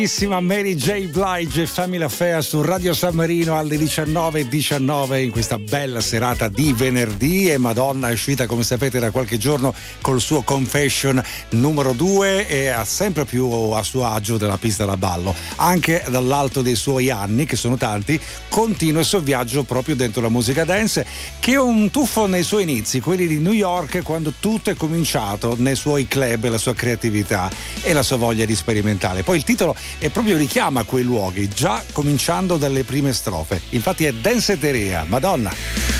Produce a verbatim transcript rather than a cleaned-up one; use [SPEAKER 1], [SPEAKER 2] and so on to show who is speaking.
[SPEAKER 1] Mary J. Blige e Family Affair su Radio San Marino alle diciannove e diciannove in questa bella serata di venerdì. E Madonna è uscita, come sapete, da qualche giorno col suo Confession numero due e ha sempre più a suo agio della pista da ballo, anche dall'alto dei suoi anni, che sono tanti. Continua il suo viaggio proprio dentro la musica dance, che è un tuffo nei suoi inizi, quelli di New York, quando tutto è cominciato nei suoi club, la sua creatività e la sua voglia di sperimentare. Poi il titolo e proprio richiama quei luoghi, già cominciando dalle prime strofe. Infatti è Danceteria, Madonna.